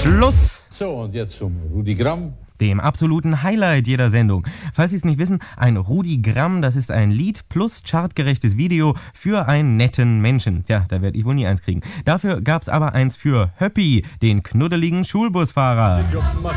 Schluss. So, und jetzt zum Rudi Gramm. Dem absoluten Highlight jeder Sendung. Falls Sie es nicht wissen, ein Rudi Gramm, das ist ein Lied plus chartgerechtes Video für einen netten Menschen. Ja, da werde ich wohl nie eins kriegen. Dafür gab's aber eins für Höppi, den knuddeligen Schulbusfahrer.